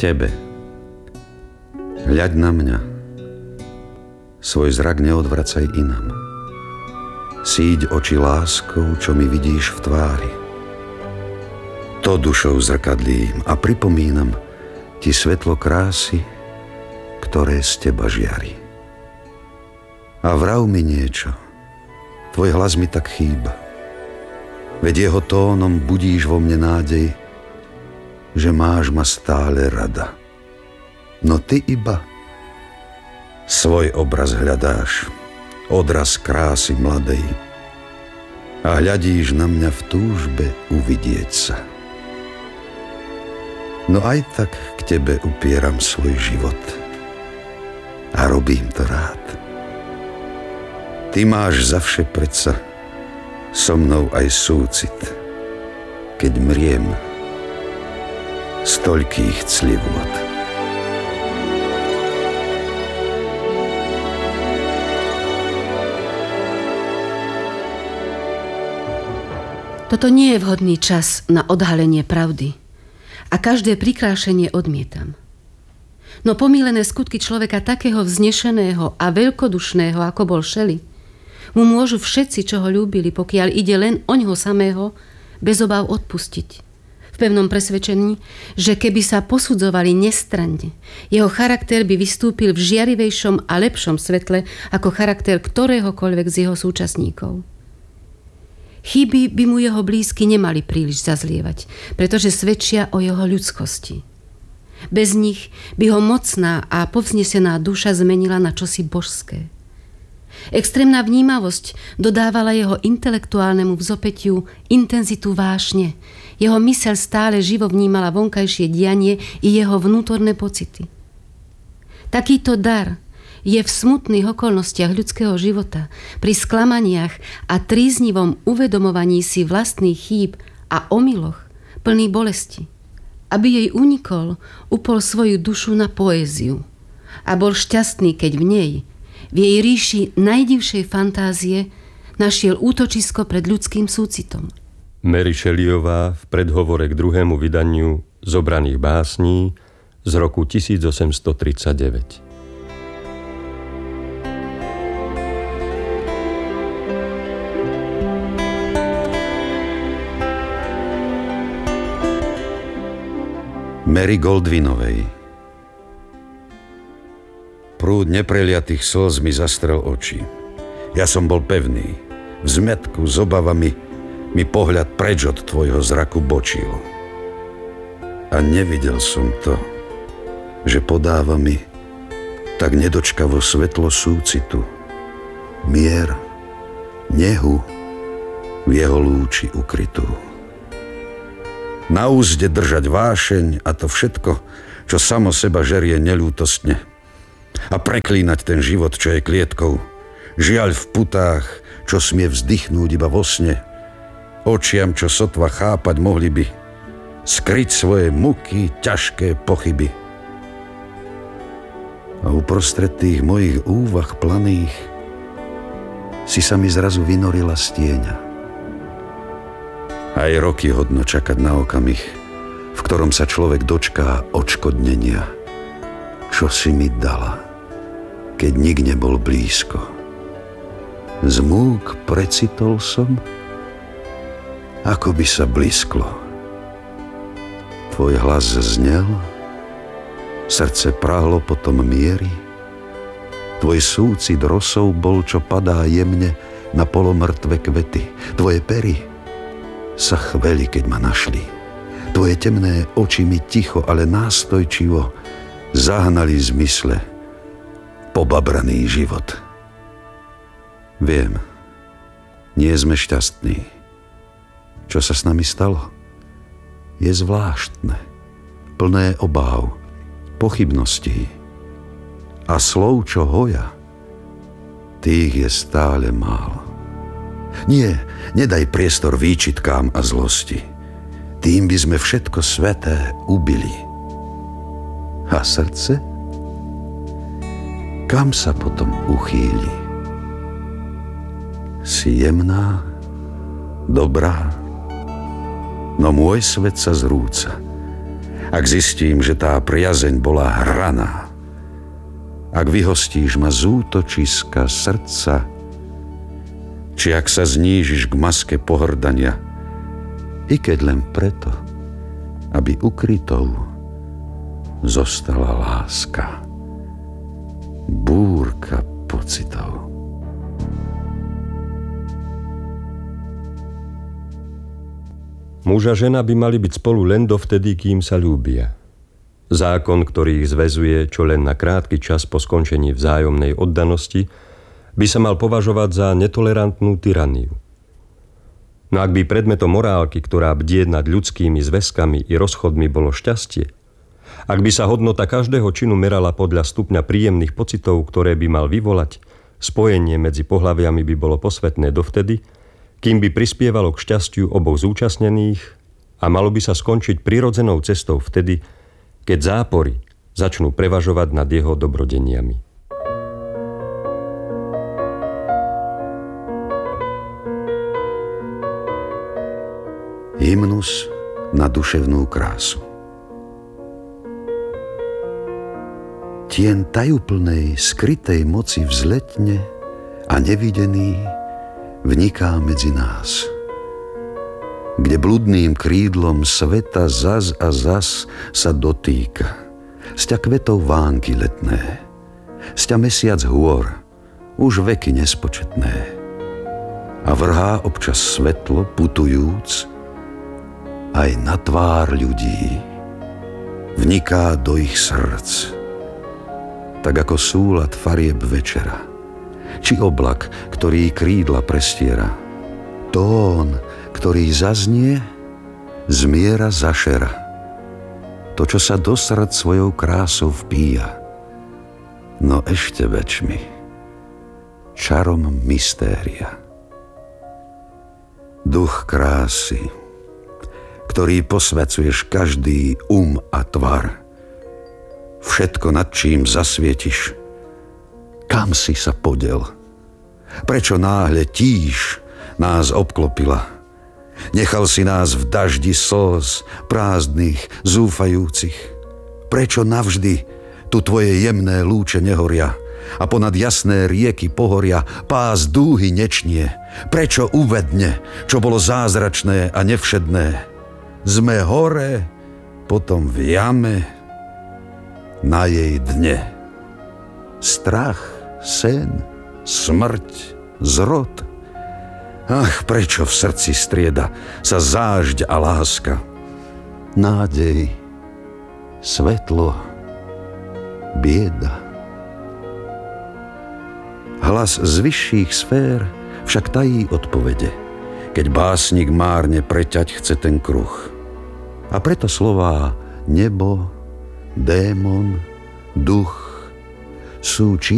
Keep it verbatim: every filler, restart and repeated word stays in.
tebe. Hľaď na mňa. Svoj zrak neodvracaj inam. Síď oči láskou, čo mi vidíš v tvári. To dušou zrkadlím a pripomínam ti svetlo krásy, ktoré z teba žiari. A vrav mi niečo, tvoj hlas mi tak chýba. Veď jeho tónom budíš vo mne nádej, že máš ma stále rada. No ty iba svoj obraz hľadáš, odraz krásy mladej, a hľadíš na mňa v túžbe uvidieť sa. No aj tak k tebe upieram svoj život a robím to rád. Ty máš zavše predsa so mnou aj súcit, keď mriem z toľkých clivôt. Toto nie je vhodný čas na odhalenie pravdy a každé prikrášenie odmietam. No pomílené skutky človeka takého vznešeného a veľkodušného, ako bol Shelley, mu môžu všetci, čo ho ľúbili, pokiaľ ide len o ňoho samého, bez obáv odpustiť. V pevnom presvedčení, že keby sa posudzovali nestranne, jeho charakter by vystúpil v žiarivejšom a lepšom svetle ako charakter ktoréhokoľvek z jeho súčasníkov. Chyby by mu jeho blízky nemali príliš zazlievať, pretože svedčia o jeho ľudskosti. Bez nich by ho mocná a povznesená duša zmenila na čosi božské. Extrémna vnímavosť dodávala jeho intelektuálnemu vzopätiu intenzitu vášne. Jeho myseľ stále živo vnímala vonkajšie dianie i jeho vnútorné pocity. Takýto dar je v smutných okolnostiach ľudského života, pri sklamaniach a tríznivom uvedomovaní si vlastných chýb a omyloch plný bolesti. Aby jej unikol, upol svoju dušu na poéziu a bol šťastný, keď v nej, v jej ríši najdivšej fantázie, našiel útočisko pred ľudským súcitom. Mary Shelleyová v predhovore k druhému vydaniu Zobraných básní z roku tisícosemstotridsaťdeväť. Mary Goldwinovej. Prúd nepreliatých slz mi zastrel oči. Ja som bol pevný. V zmätku s obavami mi pohľad preč od tvojho zraku bočil. A nevidel som to, že podáva mi tak nedočkavo svetlo súcitu, mier, nehu v jeho lúči ukrytú. Na úzde držať vášeň a to všetko, čo samo seba žerie neľútostne. A preklínať ten život, čo je klietkou. Žiaľ v putách, čo smie vzdychnúť iba vo sne. Očiam, čo sotva chápať mohli by. Skryť svoje muky, ťažké pochyby. A uprostred tých mojich úvah planých si sa mi zrazu vynorila z tieňa. Aj roky hodno čakať na okamih, v ktorom sa človek dočká odškodnenia. Čo si mi dala, keď nik nebol blízko? Z múk precitol som, ako by sa blisklo. Tvoj hlas znel, srdce prahlo potom miery. Tvoj súcit rosou bol, čo padá jemne na polomrtvé kvety. Tvoje pery sa chveli, keď ma našli. Tvoje temné oči mi ticho, ale nástojčivo zahnali zmysle pobabraný život. Viem, nie sme šťastní. Čo sa s nami stalo? Je zvláštne, plné obáv, pochybností a slov, čo hoja, tých je stále málo. Nie, nedaj priestor výčitkám a zlosti. Tým by sme všetko sveté ubili. A srdce? Kam sa potom uchýli? Si jemná, dobrá, no môj svet sa zrúca. Ak zistím, že tá priazeň bola hraná, ak vyhostíš ma z útočiska srdca, či ak sa znížiš k maske pohrdania, i keď len preto, aby ukrytou zostala láska, búrka pocitov. Muž a žena by mali byť spolu len dovtedy, kým sa ľúbia. Zákon, ktorý ich zväzuje čo len na krátky čas po skončení vzájomnej oddanosti, by sa mal považovať za netolerantnú tyraniu. No ak by predmetom morálky, ktorá bdie nad ľudskými zväzkami i rozchodmi, bolo šťastie, ak by sa hodnota každého činu merala podľa stupňa príjemných pocitov, ktoré by mal vyvolať, spojenie medzi pohlaviami by bolo posvätné dovtedy, kým by prispievalo k šťastiu oboch zúčastnených a malo by sa skončiť prirodzenou cestou vtedy, keď zápory začnú prevažovať nad jeho dobrodeniami. Hymnus na duševnú krásu. Tien tajúplnej, skrytej moci vzletne a nevidený vniká medzi nás, kde bludným krídlom sveta zas a zas sa dotýka. Sťa kvetov vánky letné, sťa mesiac hôr, už veky nespočetné. A vrhá občas svetlo, putujúc, aj na tvár ľudí, vniká do ich srdc, tak ako súlad farieb večera, či oblak, ktorý krídla prestiera. Tón, ktorý zaznie, zmiera zašera. To, čo sa do srdc svojou krásou vpíja, no ešte väčšmi, čarom mystéria. Duch krásy, ktorý posvecuješ každý um a tvar, všetko, nad čím zasvietiš, kam si sa podel? Prečo náhle tíž nás obklopila? Nechal si nás v daždi slz, prázdnych, zúfajúcich. Prečo navždy tu tvoje jemné lúče nehoria a ponad jasné rieky pohoria pás dúhy nečnie? Prečo uvedne, čo bolo zázračné a nevšedné? Sme hore, potom v jame, na jej dne. Strach, sen, smrť, zrod. Ach, prečo v srdci strieda sa zážď a láska? Nádej, svetlo, bieda. Hlas z vyšších sfér však tají odpovede, keď básnik márne preťať chce ten kruh. A preto slová nebo, démon, duch sú